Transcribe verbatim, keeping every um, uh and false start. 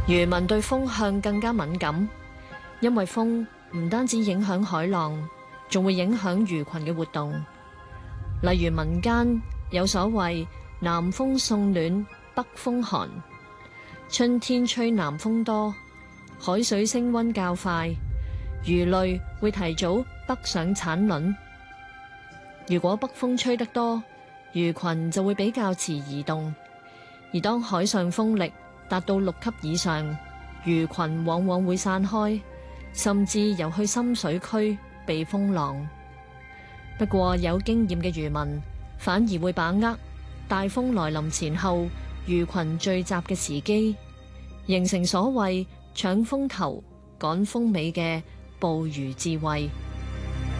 漁民對風向更加敏感，因為風唔單止影響海浪，仲會影響魚群嘅活動。例如民間有所謂南風送暖，北風寒。春天吹南風多，海水升溫較快，魚類會提早北上產卵。如果北風吹得多，魚群就會比較遲移動。而當海上風力達到六級以上，魚群往往會散開，甚至游去深水區避風浪。不過有經驗嘅漁民反而會把握大風來臨前後魚群聚集嘅時機，形成所謂搶風頭趕風尾嘅捕魚智慧。